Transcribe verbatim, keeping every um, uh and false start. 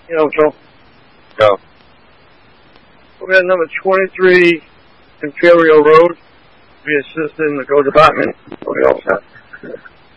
You know, so. Go. We got number twenty-three Imperial Road. Be assistant in the code department. What else?